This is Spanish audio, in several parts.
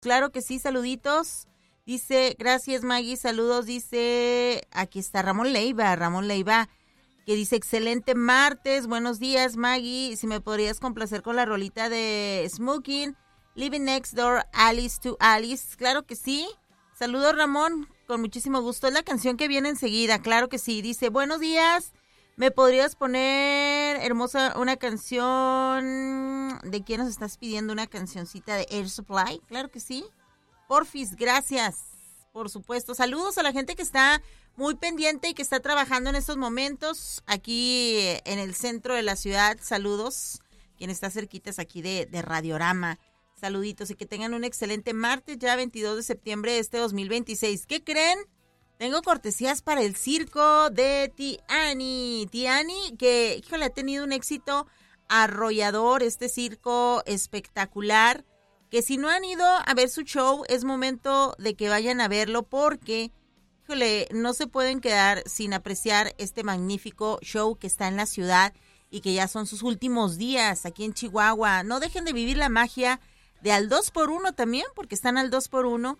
Claro que sí, saluditos. Dice, gracias Maggie, saludos, dice, aquí está Ramón Leiva, que dice, excelente martes, buenos días Maggie, si me podrías complacer con la rolita de Smoking, Living Next Door, Alice to Alice, claro que sí, saludos Ramón, con muchísimo gusto, es la canción que viene enseguida, claro que sí, dice, buenos días, ¿me podrías poner, hermosa, una canción, de quién nos estás pidiendo una cancioncita de Air Supply? Claro que sí. Porfis, gracias, por supuesto. Saludos a la gente que está muy pendiente y que está trabajando en estos momentos aquí en el centro de la ciudad. Saludos, quien está cerquitas aquí de Radiorama. Saluditos y que tengan un excelente martes, ya 22 de septiembre de este 2026. ¿Qué creen? Tengo cortesías para el circo de Tiani. Tiani, que, híjole, ha tenido un éxito arrollador, este circo espectacular, que si no han ido a ver su show, es momento de que vayan a verlo porque, híjole, no se pueden quedar sin apreciar este magnífico show que está en la ciudad y que ya son sus últimos días aquí en Chihuahua. No dejen de vivir la magia de al 2x1 también, porque están al 2x1.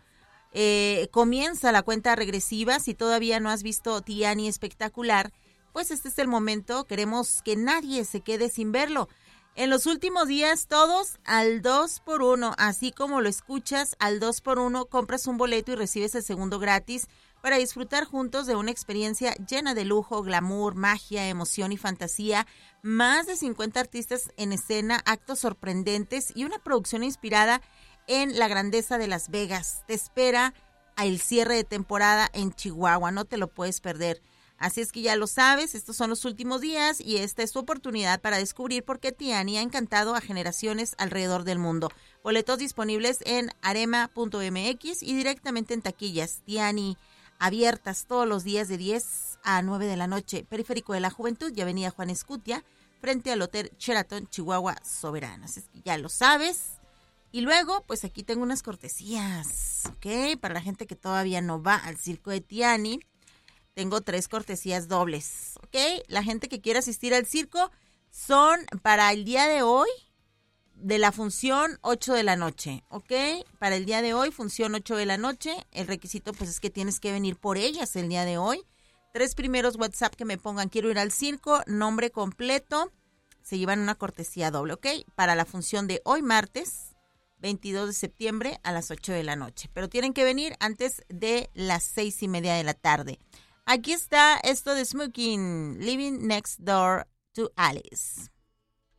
Comienza la cuenta regresiva. Si todavía no has visto Tiani Espectacular, pues este es el momento. Queremos que nadie se quede sin verlo. En los últimos días, todos al 2x1, así como lo escuchas, al 2x1, compras un boleto y recibes el segundo gratis para disfrutar juntos de una experiencia llena de lujo, glamour, magia, emoción y fantasía. Más de 50 artistas en escena, actos sorprendentes y una producción inspirada en la grandeza de Las Vegas. Te espera el cierre de temporada en Chihuahua, no te lo puedes perder. Así es que ya lo sabes, estos son los últimos días y esta es tu oportunidad para descubrir por qué Tiani ha encantado a generaciones alrededor del mundo. Boletos disponibles en arema.mx y directamente en taquillas. Tiani, abiertas todos los días de 10 a 9 de la noche. Periférico de la Juventud y Avenida Juan Escutia, frente al Hotel Sheraton, Chihuahua, Soberana. Así es que ya lo sabes. Y luego, pues aquí tengo unas cortesías, ¿ok? Para la gente que todavía no va al circo de Tiani. Tengo 3 cortesías dobles, ¿ok? La gente que quiere asistir al circo son para el día de hoy, de la función 8 de la noche, ¿ok? Para el día de hoy, función 8 de la noche. El requisito, pues, es que tienes que venir por ellas el día de hoy. 3 primeros WhatsApp que me pongan, quiero ir al circo, nombre completo, se llevan una cortesía doble, ¿ok? Para la función de hoy, martes 22 de septiembre a las 8 de la noche. Pero tienen que venir antes de las 6:30 de la tarde. Aquí está esto de Smoking, Living Next Door to Alice.